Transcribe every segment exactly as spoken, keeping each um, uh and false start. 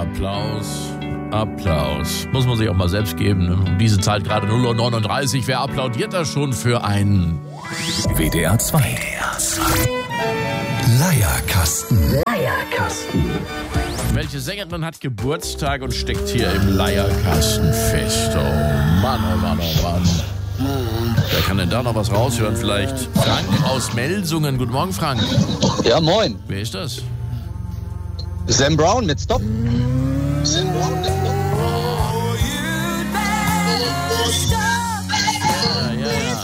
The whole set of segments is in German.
Applaus. Applaus. Muss man sich auch mal selbst geben. Ne? Um diese Zeit gerade null Uhr neununddreißig. Wer applaudiert da schon für einen W D R zwei. Leierkasten. Leierkasten. Welche Sängerin hat Geburtstag und steckt hier im Leierkasten fest? Oh Mann, oh Mann, oh Mann. Wer kann denn da noch was raushören? Vielleicht Frank aus Melsungen. Guten Morgen, Frank. Ja, moin. Wer ist das? Sam Brown mit Stop. Sam Brown mit Stop. Ja, ja, ja.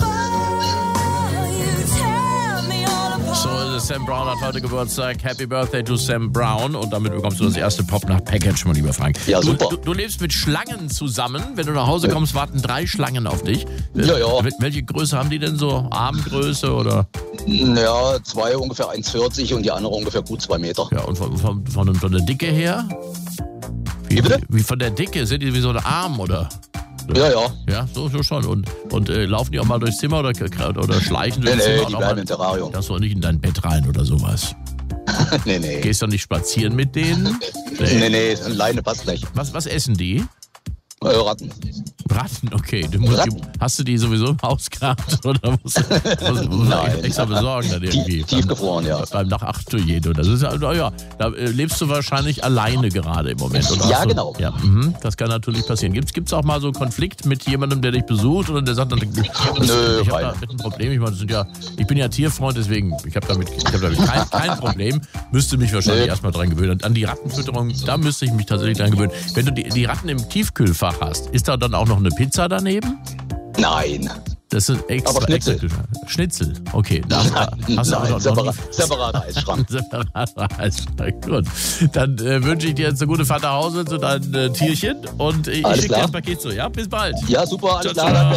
So ist es. Sam Brown hat heute Geburtstag. Happy Birthday to Sam Brown. Und damit bekommst du das erste Pop-Nacht-Package, mein lieber Frank. Ja, super. Du, du, du lebst mit Schlangen zusammen. Wenn du nach Hause kommst, warten drei Schlangen auf dich. Ja, ja. Welche Größe haben die denn so? Armgröße oder? Ja, zwei ungefähr eins vierzig und die andere ungefähr gut zwei Meter. Ja, und von, von, von, von der Dicke her? Wie, Wie bitte? wie von der Dicke? Sind die wie so ein Arm oder? Ja, ja. Ja, so, so schon. Und, und äh, laufen die auch mal durchs Zimmer oder, oder schleichen durchs Nee, Zimmer? nee, und die auch bleiben mal, im Terrarium. darfst du auch nicht in dein Bett rein oder sowas. nee, nee. Gehst du nicht spazieren mit denen? Nee, nee, Leine passt nicht. Was, was essen die? Äh, Ratten. Ratten, okay. Du musst, Ratten? Die, hast du die sowieso im Haus gehabt oder musst du musst, musst Nein. extra besorgen dann irgendwie? Tief, tiefgefroren, ja. Beim Nachttoilette. Das ist ja, ja, da äh, lebst du wahrscheinlich alleine gerade im Moment. Oder Ja, hast du, genau. Ja, mh, das kann natürlich passieren. Gibt es auch mal so einen Konflikt mit jemandem, der dich besucht oder der sagt, dann, Nö, ich habe kein. damit ein Problem. Ich meine, das sind ja, ich bin ja Tierfreund, deswegen ich habe damit, ich hab damit kein, kein Problem. Müsste mich wahrscheinlich Nö. erstmal dran gewöhnen. An die Rattenfütterung, da müsste ich mich tatsächlich dran gewöhnen. Wenn du die, die Ratten im Tiefkühlfach hast, ist da dann auch noch eine Pizza daneben? Nein. Das sind extra, Aber Schnitzel. extra Schnitzel, okay. Da hast, du- hast du Nein, auch noch, separa noch separater Eisschrank. separater Eisschrank. Gut. Dann äh, wünsche ich dir jetzt eine gute Fahrt nach Hause zu deinen äh, Tierchen und äh, ich Alles schicke dir klar. das Paket zu. Ja, bis bald. Ja, super, alles Ciao, klar. ciao.